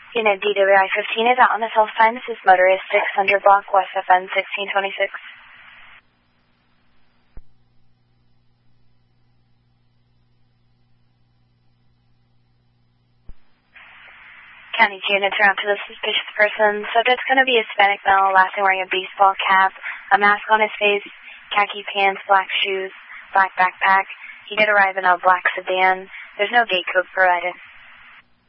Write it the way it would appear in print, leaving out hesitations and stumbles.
Unit DWI-15 is out on the south side. This is motorist 600 block West FN 1626. County units are out to the suspicious person. Subject's going to be a Hispanic male, last name wearing a baseball cap, a mask on his face, khaki pants, black shoes, black backpack. He did arrive in a black sedan. There's no gate code provided.